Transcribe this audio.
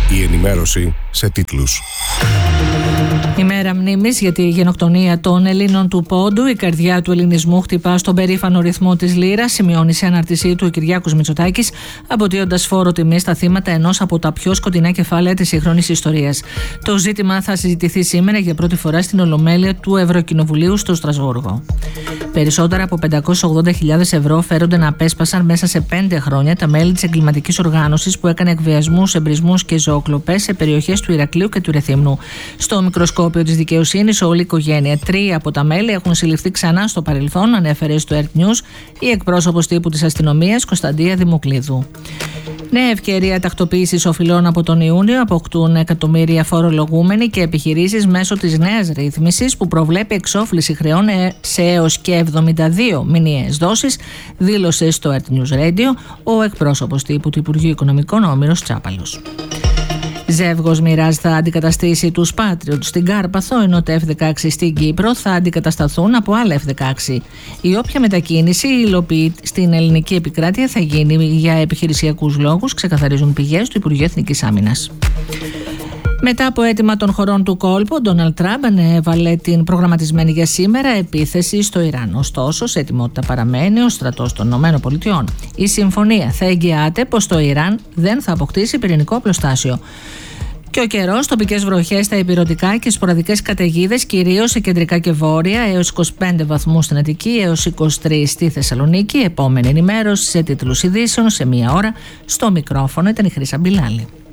Η ενημέρωση σε τίτλους. Ημέρα μνήμης για τη γενοκτονία των Ελλήνων του Πόντου. Η καρδιά του ελληνισμού χτυπά στον περήφανο ρυθμό της λύρας, σημειώνει σε αναρτησή του ο Κυριάκος Μητσοτάκης, αποτείοντας φόρο τιμή στα θύματα ενός από τα πιο σκοτεινά κεφάλαια της σύγχρονης ιστορίας. Το ζήτημα θα συζητηθεί σήμερα για πρώτη φορά στην Ολομέλεια του Ευρωκοινοβουλίου στο Στρασβούργο. Περισσότερα από 580.000 ευρώ φέρονται να απέσπασαν μέσα σε 5 χρόνια τα μέλη της εγκληματικής οργάνωσης που έκανε εκβιασμούς, εμπρισμούς και ζωοκλοπές σε περιοχές του Ηρακλείου και του Ρεθύμνου. Στο μικροσκόπιο της δικαιοσύνης, όλη η οικογένεια. 3 από τα μέλη έχουν συλληφθεί ξανά στο παρελθόν, ανέφερε στο Earth News η εκπρόσωπος τύπου της αστυνομίας Κωνσταντία Δημοκλίδου. Νέα ευκαιρία τακτοποίησης οφειλών από τον Ιούνιο αποκτούν εκατομμύρια φορολογούμενοι και επιχειρήσεις μέσω της νέας ρύθμισης που προβλέπει εξόφληση χρεών σε έως και 72 μηνιαίες δόσεις, δήλωσε στο Earth News Radio ο εκπρόσωπος τύπου του Υπουργείου Οικονομικών, ο Όμηρος Τσάπαλος. Ζεύγος Μοιράζ θα αντικαταστήσει τους Patriot στην Κάρπαθο, ενώ τα F-16 στην Κύπρο θα αντικατασταθούν από άλλα F-16. Η όποια μετακίνηση στην ελληνική επικράτεια θα γίνει για επιχειρησιακούς λόγους, ξεκαθαρίζουν πηγές του Υπουργείου Εθνικής Άμυνας. Μετά από αίτημα των χωρών του κόλπου, ο Ντόναλντ Τραμπ ανέβαλε την προγραμματισμένη για σήμερα επίθεση στο Ιράν. Ωστόσο, σε ετοιμότητα παραμένει ο στρατός των ΗΠΑ. Η συμφωνία θα εγγυάται πως το Ιράν δεν θα αποκτήσει πυρηνικό οπλοστάσιο. Και ο καιρός, τοπικές βροχές στα ηπειρωτικά και σποραδικές καταιγίδες, κυρίως σε κεντρικά και βόρεια, έως 25 βαθμούς στην Αττική, έως 23 στη Θεσσαλονίκη. Επόμενη ενημέρωση σε τίτλους ειδήσεων σε 1 ώρα. Στο μικρόφωνο ήταν η Χρύσα Μπιλάλη.